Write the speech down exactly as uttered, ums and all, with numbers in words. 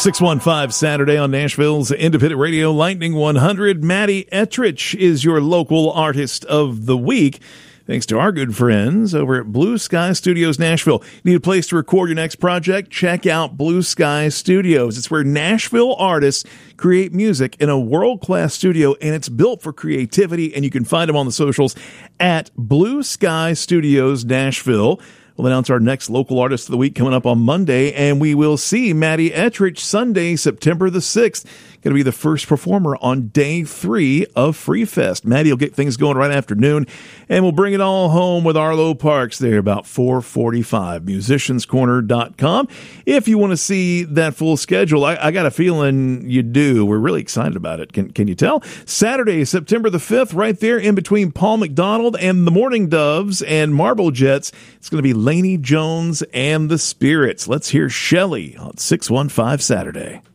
six one five Saturday on Nashville's Independent Radio Lightning one hundred. Maddie Ettrich is your local artist of the week, thanks to our good friends over at Blue Sky Studios Nashville. Need a place to record your next project? Check out Blue Sky Studios. It's where Nashville artists create music in a world-class studio, and it's built for creativity, and you can find them on the socials at Blue Sky Studios Nashville. We'll announce our next local artist of the week coming up on Monday, and we will see Maddie Ettrich Sunday, September the sixth. Going to be the first performer on day three of Free Fest. Maddie will get things going right afternoon, and we'll bring it all home with Arlo Parks there about four forty-five. musicians corner dot com. If you want to see that full schedule, I, I got a feeling you do. We're really excited about it. Can, can you tell? Saturday, September the fifth, right there in between Paul McDonald and the Morning Doves and Marble Jets. It's going to be Laney Jones and the Spirits. Let's hear Shelley on six one five Saturday.